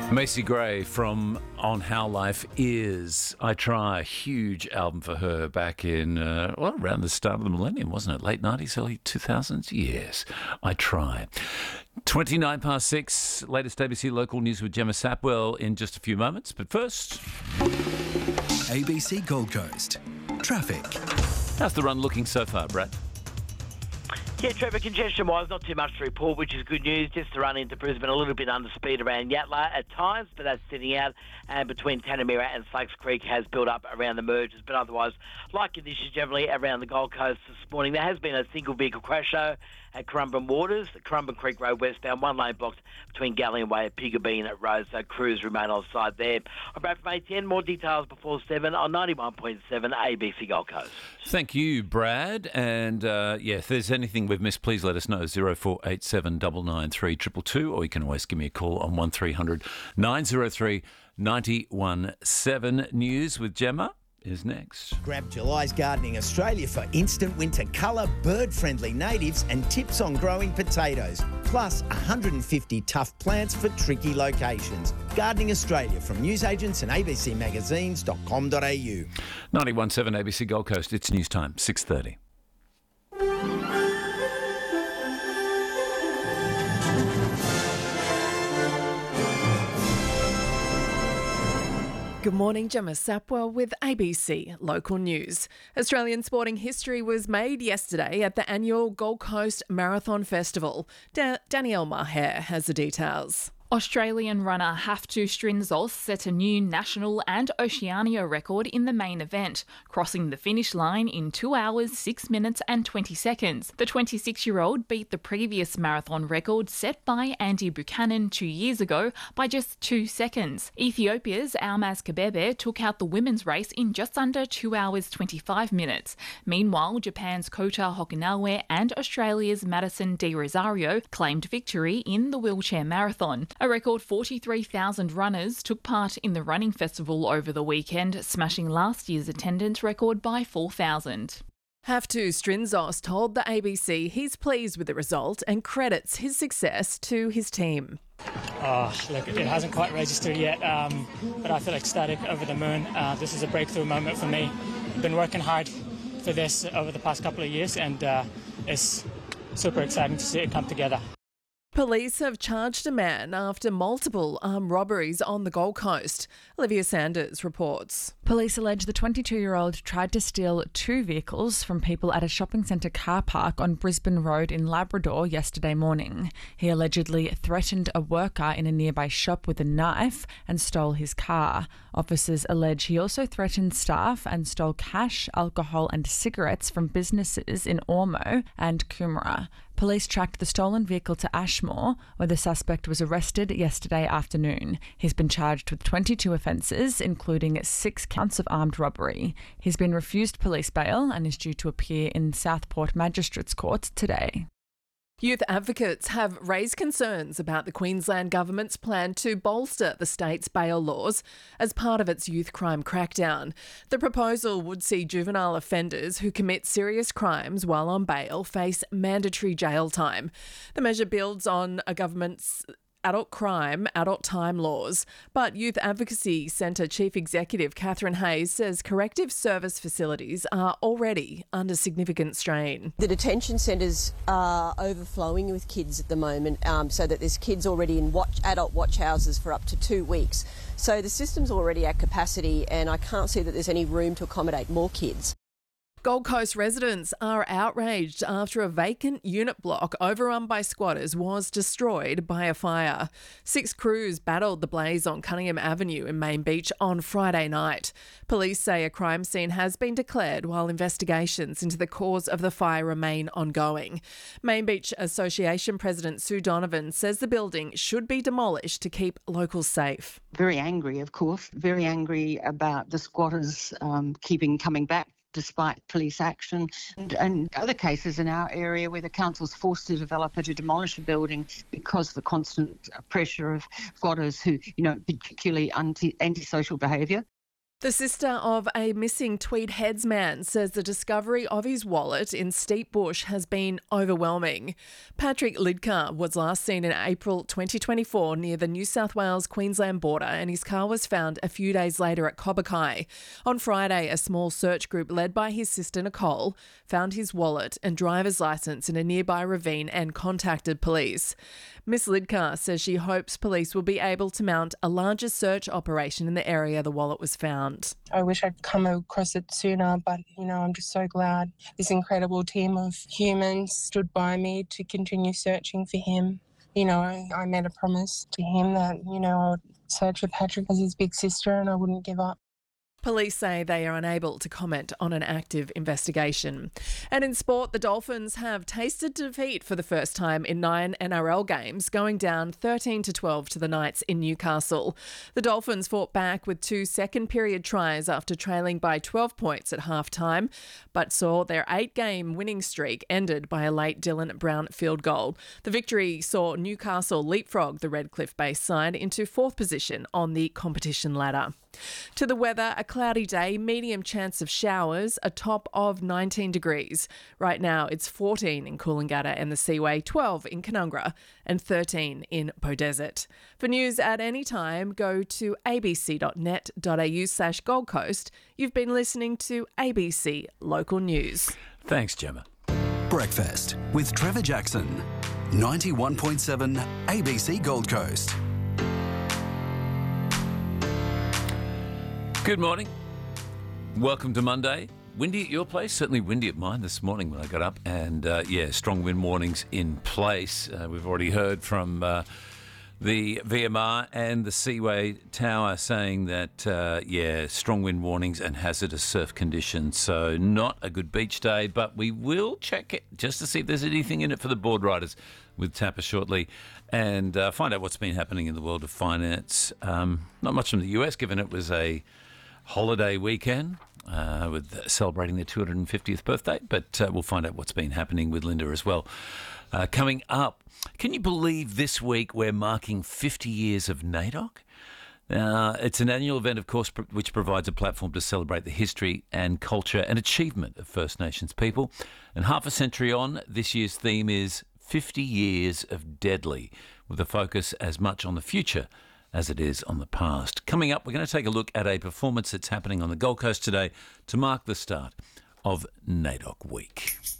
Macy Gray from On How Life Is. I Try, a huge album for her back in, around the start of the millennium, wasn't it? Late 90s, early 2000s? Yes, I Try. 29 past 6, latest ABC local news with Gemma Sapwell in just a few moments. But first, ABC Gold Coast. Traffic. How's the run looking so far, Brad? Yeah, traffic congestion-wise, not too much to report, which is good news. Just to run into Brisbane, a little bit under speed around Yatala at times, but that's thinning out. And between Tanamera and Slakes Creek has built up around the mergers. But otherwise, light conditions generally around the Gold Coast this morning. There has been a single vehicle crash, though, at Currumbin Waters, Currumbin Creek Road westbound, one lane blocked between Galleon Way and Piggabeen Road, so crews remain on site there. I'm Brad from ATN. More details before 7 on 91.7 ABC Gold Coast. Thank you, Brad. And, if there's anything we've missed, please let us know, 0487 993 222, or you can always give me a call on 1300 903 917. News with Gemma is next. Grab July's Gardening Australia for instant winter colour, bird-friendly natives and tips on growing potatoes. Plus 150 tough plants for tricky locations. Gardening Australia from newsagents and abcmagazines.com.au. 91.7 ABC Gold Coast. It's news time, 6:30. Good morning, Gemma Sapwell with ABC Local News. Australian sporting history was made yesterday at the annual Gold Coast Marathon Festival. Danielle Maher has the details. Australian runner Haftu Strinzos set a new national and Oceania record in the main event, crossing the finish line in 2 hours, 6 minutes and 20 seconds. The 26-year-old beat the previous marathon record set by Andy Buchanan 2 years ago by just 2 seconds. Ethiopia's Almaz Kebebe took out the women's race in just under 2 hours, 25 minutes. Meanwhile, Japan's Kota Hokinawe and Australia's Madison De Rosario claimed victory in the wheelchair marathon. A record 43,000 runners took part in the running festival over the weekend, smashing last year's attendance record by 4,000. Haftu Strinzos told the ABC he's pleased with the result and credits his success to his team. Look, it hasn't quite registered yet, but I feel ecstatic, over the moon. This is a breakthrough moment for me. I've been working hard for this over the past couple of years, and it's super exciting to see it come together. Police have charged a man after multiple armed robberies on the Gold Coast. Olivia Sanders reports. Police allege the 22-year-old tried to steal 2 vehicles from people at a shopping centre car park on Brisbane Road in Labrador yesterday morning. He allegedly threatened a worker in a nearby shop with a knife and stole his car. Officers allege he also threatened staff and stole cash, alcohol and cigarettes from businesses in Ormeau and Coomera. Police tracked the stolen vehicle to Ashmore, where the suspect was arrested yesterday afternoon. He's been charged with 22 offences, including 6 counts of armed robbery. He's been refused police bail and is due to appear in Southport Magistrates Court today. Youth advocates have raised concerns about the Queensland government's plan to bolster the state's bail laws as part of its youth crime crackdown. The proposal would see juvenile offenders who commit serious crimes while on bail face mandatory jail time. The measure builds on a government's adult crime, adult time laws. But Youth Advocacy Centre Chief Executive Catherine Hayes says corrective service facilities are already under significant strain. The detention centres are overflowing with kids at the moment, so that there's kids already in adult watch houses for up to 2 weeks. So the system's already at capacity, and I can't see that there's any room to accommodate more kids. Gold Coast residents are outraged after a vacant unit block overrun by squatters was destroyed by a fire. 6 crews battled the blaze on Cunningham Avenue in Main Beach on Friday night. Police say a crime scene has been declared while investigations into the cause of the fire remain ongoing. Main Beach Association President Sue Donovan says the building should be demolished to keep locals safe. Very angry, of course, very angry about the squatters coming back despite police action, and other cases in our area where the council's forced the developer to demolish a building because of the constant pressure of squatters who, particularly antisocial behaviour. The sister of a missing Tweed Heads man says the discovery of his wallet in Steep Bush has been overwhelming. Patrick Lidcar was last seen in April 2024 near the New South Wales-Queensland border, and his car was found a few days later at Cobbacai. On Friday, a small search group led by his sister Nicole found his wallet and driver's licence in a nearby ravine and contacted police. Miss Lidcar says she hopes police will be able to mount a larger search operation in the area the wallet was found. I wish I'd come across it sooner, but, I'm just so glad this incredible team of humans stood by me to continue searching for him. I made a promise to him that, I would search for Patrick as his big sister and I wouldn't give up. Police say they are unable to comment on an active investigation. And in sport, the Dolphins have tasted defeat for the first time in 9 NRL games, going down 13-12 to the Knights in Newcastle. The Dolphins fought back with 2 second-period tries after trailing by 12 points at half-time, but saw their 8-game winning streak ended by a late Dylan Brown field goal. The victory saw Newcastle leapfrog the Redcliffe-based side into 4th position on the competition ladder. To the weather, a cloudy day, medium chance of showers, a top of 19 degrees. Right now it's 14 in Coolangatta and the Seaway, 12 in Canungra and 13 in Beaudesert. For news at any time, go to abc.net.au/Gold Coast. You've been listening to ABC Local News. Thanks, Gemma. Breakfast with Trevor Jackson, 91.7 ABC Gold Coast. Good morning. Welcome to Monday. Windy at your place, certainly windy at mine this morning when I got up. And, strong wind warnings in place. We've already heard from the VMR and the Seaway Tower saying that, strong wind warnings and hazardous surf conditions. So not a good beach day, but we will check it just to see if there's anything in it for the board riders with Tapper shortly and find out what's been happening in the world of finance. Not much from the US, given it was a holiday weekend with celebrating their 250th birthday, but we'll find out what's been happening with Linda as well. Coming up, can you believe this week we're marking 50 years of NAIDOC? It's an annual event, of course, which provides a platform to celebrate the history and culture and achievement of First Nations people. And half a century on, this year's theme is 50 years of deadly, with a focus as much on the future as it is on the past. Coming up, we're going to take a look at a performance that's happening on the Gold Coast today to mark the start of NAIDOC Week.